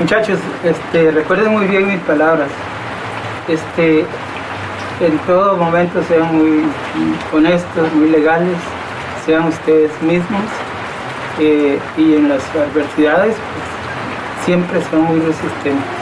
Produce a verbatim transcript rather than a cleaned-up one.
Muchachos, este, recuerden muy bien mis palabras. Este, en todo momento sean muy honestos, muy legales, sean ustedes mismos, eh, y en las adversidades pues, siempre son muy resistentes.